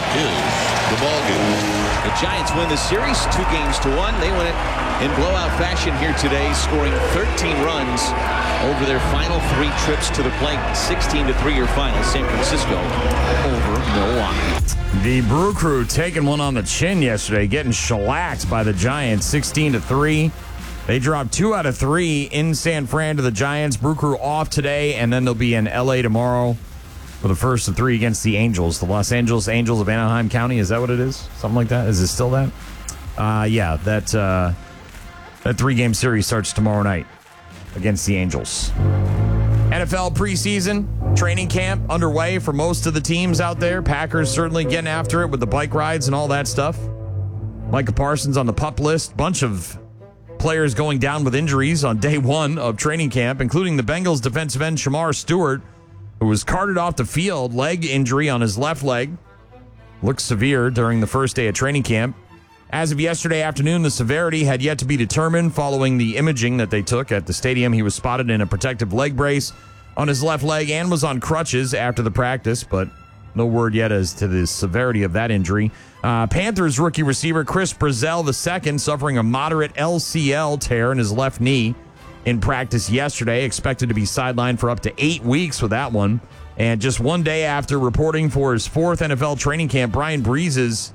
is the ball game. The Giants win the series 2-1. They win it in blowout fashion here today, scoring 13 runs over their final 3 trips to the plate. 16-3 your final. San Francisco over Milwaukee. The Brew Crew taking one on the chin yesterday, getting shellacked by the Giants 16-3. They dropped 2 out of 3 in San Fran to the Giants. Brew Crew off today, and then they'll be in L.A. tomorrow for the first of 3 against the Angels. The Los Angeles Angels of Anaheim County. Is that what it is? Something like that? Is it still that? Yeah, that 3-game series starts tomorrow night against the Angels. NFL preseason training camp underway for most of the teams out there. Packers certainly getting after it with the bike rides and all that stuff. Micah Parsons on the PUP list. Bunch of players going down with injuries on day 1 of training camp, including the Bengals defensive end Shamar Stewart, who was carted off the field, leg injury on his left leg. Looked severe during the first day of training camp. As of yesterday afternoon, the severity had yet to be determined following the imaging that they took at the stadium. He was spotted in a protective leg brace on his left leg and was on crutches after the practice, but no word yet as to the severity of that injury. Panthers rookie receiver Chris Brazzell II suffering a moderate LCL tear in his left knee in practice yesterday, expected to be sidelined for up to 8 weeks with that one. And just one day after reporting for his 4th NFL training camp, Brian Breeze's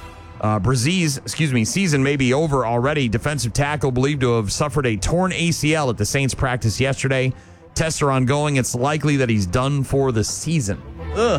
season may be over already. Defensive tackle believed to have suffered a torn ACL at the Saints practice yesterday. Tests are ongoing. It's likely that he's done for the season. Ugh.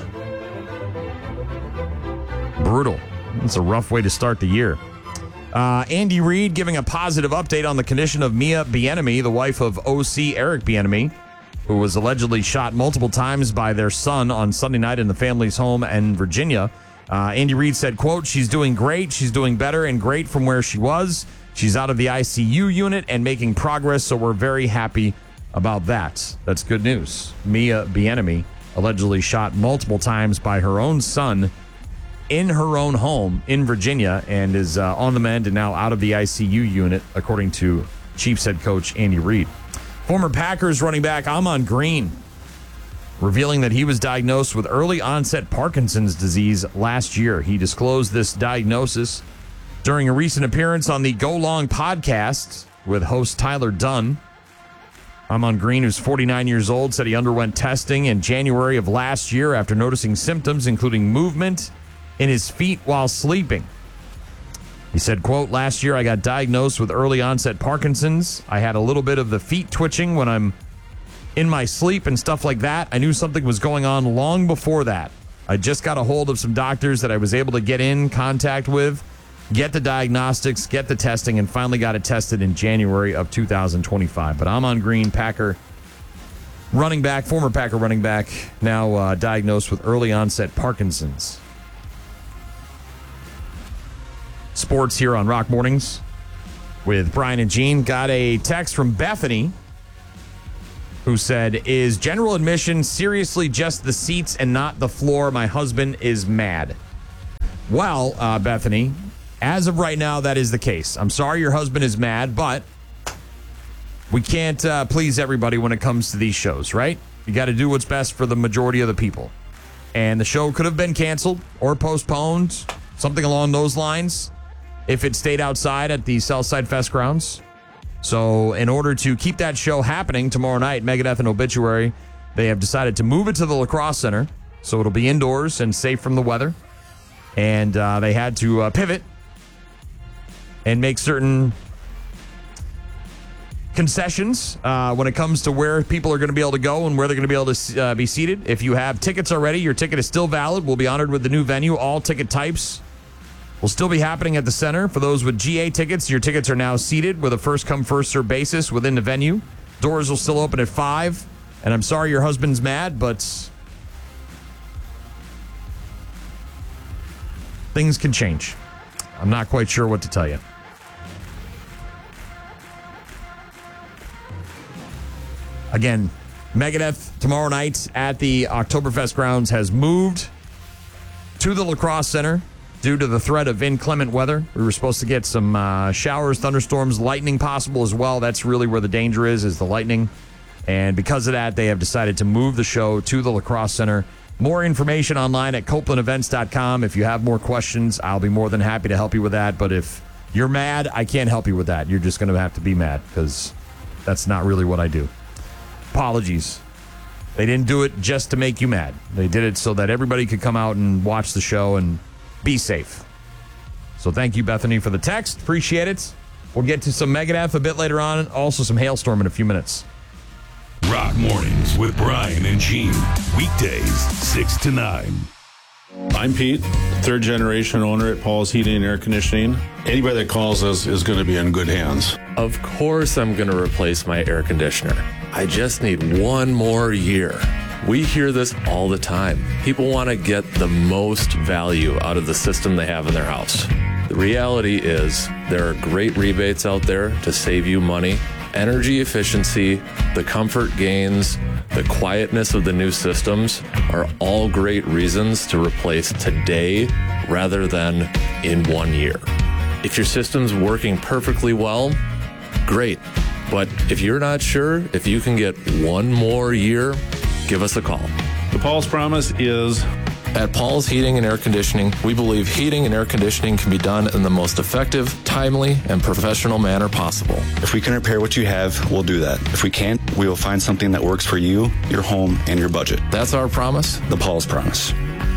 Brutal. It's a rough way to start the year. Andy Reid giving a positive update on the condition of Mia Bieniemy, the wife of OC Eric Bieniemy, who was allegedly shot multiple times by their son on Sunday night in the family's home in Virginia. Andy Reid said, quote, "She's doing great. She's doing better and great from where she was. She's out of the ICU unit and making progress, so we're very happy about that." That's good news. Mia Bieniemy allegedly shot multiple times by her own son in her own home in Virginia and is on the mend and now out of the ICU unit, according to Chiefs head coach Andy Reid. Former Packers running back Ahman Green revealing that he was diagnosed with early onset Parkinson's disease last year. He disclosed this diagnosis during a recent appearance on the Go Long podcast with host Tyler Dunn. Ahman Green, who's 49 years old, said he underwent testing in January of last year after noticing symptoms including movement in his feet while sleeping. He said, quote, "Last year I got diagnosed with early onset Parkinson's. I had a little bit of the feet twitching when I'm in my sleep and stuff like that. I knew something was going on long before that. I just got a hold of some doctors that I was able to get in contact with, get the diagnostics, get the testing, and finally got it tested in January of 2025. But Ahman Green, Packer running back, former Packer running back, now diagnosed with early onset Parkinson's. Sports here on Rock Mornings with Brian and Gene. Got a text from Bethany who said, "Is general admission seriously just the seats and not the floor? My husband is mad." Well, Bethany, as of right now, that is the case. I'm sorry your husband is mad, but we can't please everybody when it comes to these shows, right? You got to do what's best for the majority of the people. And the show could have been canceled or postponed, something along those lines, if it stayed outside at the Southside Fest grounds. So in order to keep that show happening tomorrow night, Megadeth and Obituary, they have decided to move it to the Lacrosse Center. So it'll be indoors and safe from the weather. And they had to pivot and make certain concessions when it comes to where people are going to be able to go and where they're going to be able to be seated. If you have tickets already, your ticket is still valid. We'll be honored with the new venue. All ticket types will still be happening at the center. For those with GA tickets, your tickets are now seated with a first-come, first-served basis within the venue. Doors will still open at 5. And I'm sorry your husband's mad, but things can change. I'm not quite sure what to tell you. Again, Megadeth tomorrow night at the Oktoberfest grounds has moved to the Lacrosse Center due to the threat of inclement weather. We were supposed to get some showers, thunderstorms, lightning possible as well. That's really where the danger is the lightning. And because of that, they have decided to move the show to the Lacrosse Center More information online at CopelandEvents.com. If you have more questions, I'll be more than happy to help you with that. But if you're mad, I can't help you with that. You're just going to have to be mad because that's not really what I do. Apologies. They didn't do it just to make you mad. They did it so that everybody could come out and watch the show and be safe. So thank you, Bethany, for the text. Appreciate it. We'll get to some Megadeth a bit later on, and also some Hailstorm in a few minutes. Rock Mornings with Brian and Gene. Weekdays, 6 to 9. I'm Pete, third generation owner at Paul's Heating and Air Conditioning. Anybody that calls us is going to be in good hands. Of course I'm going to replace my air conditioner. I just need one more year. We hear this all the time. People want to get the most value out of the system they have in their house. The reality is there are great rebates out there to save you money. Energy efficiency, the comfort gains, the quietness of the new systems are all great reasons to replace today rather than in 1 year. If your system's working perfectly well, great. But if you're not sure if you can get one more year, give us a call. The Paul's Promise is... At Paul's Heating and Air Conditioning, we believe heating and air conditioning can be done in the most effective, timely, and professional manner possible. If we can repair what you have, we'll do that. If we can't, we will find something that works for you, your home, and your budget. That's our promise. The Paul's Promise.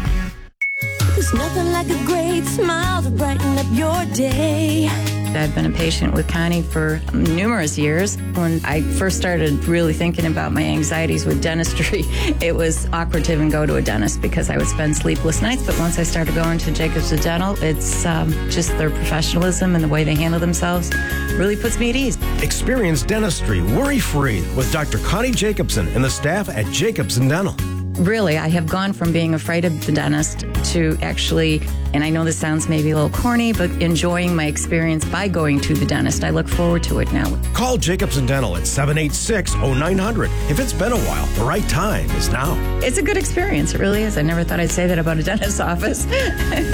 There's nothing like a great smile to brighten up your day. I've been a patient with Connie for numerous years. When I first started really thinking about my anxieties with dentistry, it was awkward to even go to a dentist because I would spend sleepless nights. But once I started going to Jacobs Dental, it's just their professionalism and the way they handle themselves really puts me at ease. Experience dentistry worry-free with Dr. Connie Jacobson and the staff at Jacobs Dental. Really, I have gone from being afraid of the dentist to actually, and I know this sounds maybe a little corny, but enjoying my experience by going to the dentist. I look forward to it now. Call Jacobs Dental at 786-0900. If it's been a while, the right time is now. It's a good experience. It really is. I never thought I'd say that about a dentist's office.